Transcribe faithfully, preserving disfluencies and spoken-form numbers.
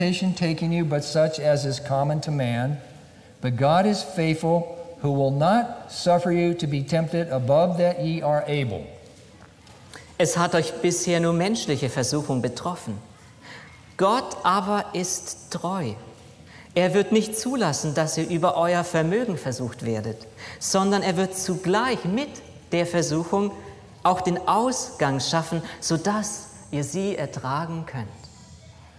temptation taking you but such as is common to man. But God is faithful, who will not suffer you to be tempted above that ye are able. Es hat euch bisher nur menschliche Versuchung betroffen. Gott aber ist treu. Er wird nicht zulassen, dass ihr über euer Vermögen versucht werdet, sondern er wird zugleich mit der Versuchung auch den Ausgang schaffen, sodass ihr sie ertragen könnt.